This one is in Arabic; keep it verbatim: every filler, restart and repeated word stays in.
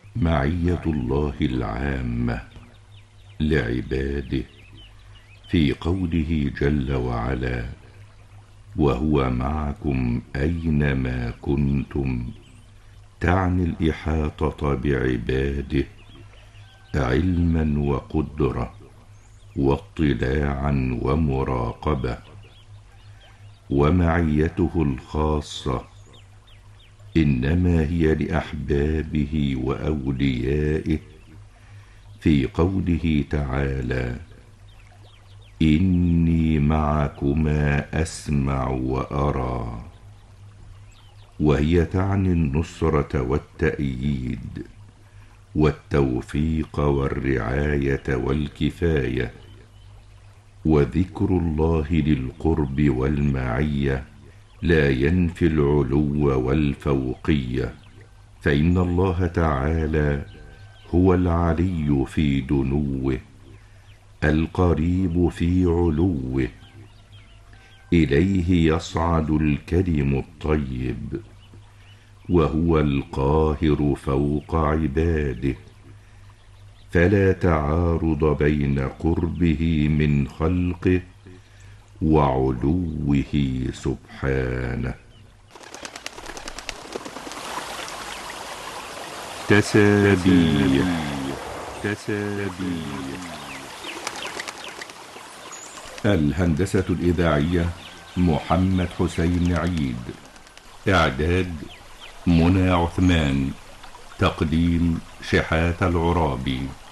معية الله العامة لعباده في قوله جل وعلا: وهو معكم أينما كنتم، تعني الإحاطة بعباده علما وقدرة واطلاعا ومراقبة. ومعيته الخاصة إنما هي لأحبابه وأوليائه في قوله تعالى: إني معكما أسمع وأرى. وهي تعني النصرة والتأييد والتوفيق والرعاية والكفاية. وذكر الله للقرب والمعية لا ينفي العلو والفوقية، فإن الله تعالى هو العلي في دنوه القريب في علوه، إليه يصعد الكلم الطيب، وهو القاهر فوق عباده، فلا تعارض بين قربه من خلقه وعلوه سبحانه. تسابيح تسابيح الهندسة الإذاعية محمد حسين عيد، إعداد منى عثمان، تقديم شحات العرابي.